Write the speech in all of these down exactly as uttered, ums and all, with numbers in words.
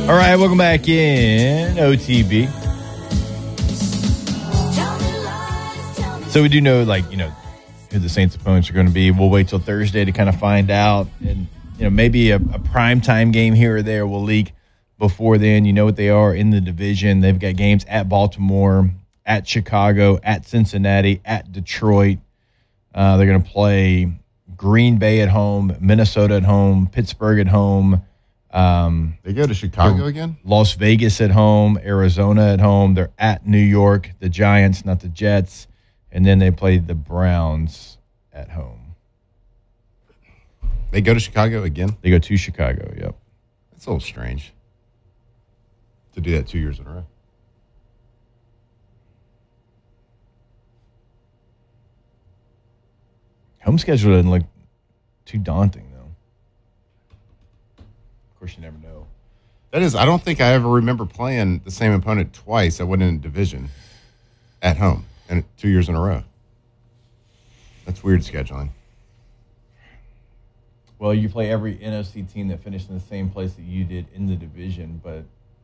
All right, welcome back in O T B. So we do know, like, you know, who the Saints' opponents are going to be. We'll wait till Thursday to kind of find out. And, you know, maybe a, a primetime game here or there will leak before then. You know what they are in the division. They've got games at Baltimore, at Chicago, at Cincinnati, at Detroit. Uh, they're going to play Green Bay at home, Minnesota at home, Pittsburgh at home. Um, they go to Chicago again? Las Vegas at home, Arizona at home. They're at New York, the Giants, not the Jets. And then they play the Browns at home. They go to Chicago again? They go to Chicago, yep. That's a little strange to do that two years in a row. Home schedule doesn't look too daunting, though. Of course, you never know. That is, I don't think I ever remember playing the same opponent twice. I went in a division at home and two years in a row. That's weird scheduling. Well, you play every N F C team that finished in the same place that you did in the division, but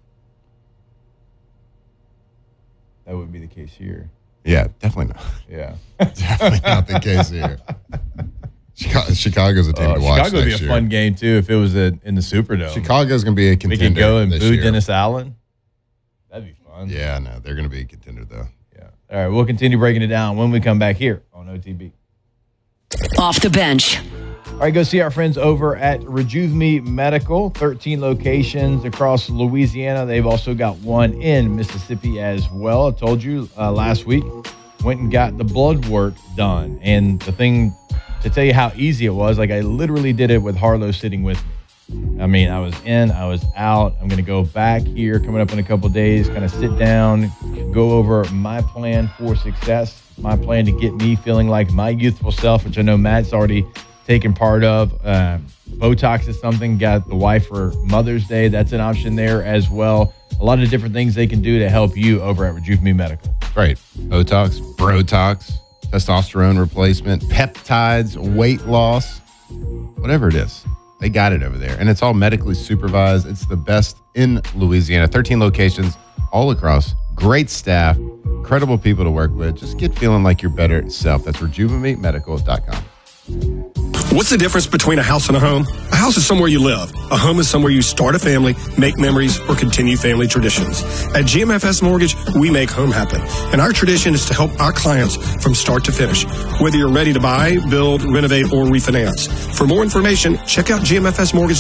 that would be the case here. Yeah, definitely not. Yeah. Definitely not the case here. Chicago, Chicago's a team uh, to watch. Chicago would be a year. fun game, too, if it was a, in the Superdome. Chicago's going to be a contender. We could go and this boo year. Dennis Allen. That'd be fun. Yeah, no, they're going to be a contender, though. Yeah. All right, we'll continue breaking it down when we come back here on O T B. Off the bench. All right, go see our friends over at Rejuve Medical, thirteen locations across Louisiana. They've also got one in Mississippi as well. I told you uh, last week, went and got the blood work done. And the thing, to tell you how easy it was, like I literally did it with Harlow sitting with me. I mean, I was in, I was out. I'm going to go back here coming up in a couple of days, kind of sit down, go over my plan for success, my plan to get me feeling like my youthful self, which I know Matt's already taken part of. Uh, Botox is something, got the wife for Mother's Day. That's an option there as well. A lot of different things they can do to help you over at Rejuve Medical. Right. Botox, Brotox, testosterone replacement, peptides, weight loss, whatever it is. They got it over there. And it's all medically supervised. It's the best in Louisiana. thirteen locations all across. Great staff. Incredible people to work with. Just get feeling like your better self. That's rejuvenate medical dot com. What's the difference between a house and a home? A house is somewhere you live. A home is somewhere you start a family, make memories, or continue family traditions. At G M F S Mortgage, we make home happen. And our tradition is to help our clients from start to finish. Whether you're ready to buy, build, renovate, or refinance. For more information, check out G M F S Mortgage.